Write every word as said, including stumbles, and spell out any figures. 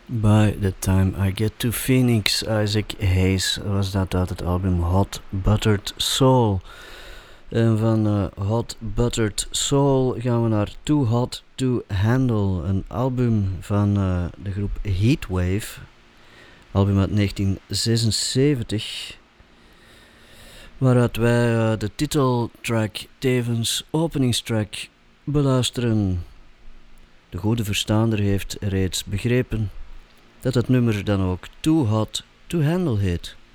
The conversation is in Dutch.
By the Time I Get to Phoenix, Isaac Hayes, was dat uit het album Hot Buttered Soul. En van uh, Hot Buttered Soul gaan we naar Too Hot to Handle, een album van uh, de groep Heatwave. Album uit negentien zesenzeventig, waaruit wij uh, de titeltrack tevens openingstrack beluisteren. De goede verstaander heeft reeds begrepen dat het nummer dan ook Too Hot to Handle heet.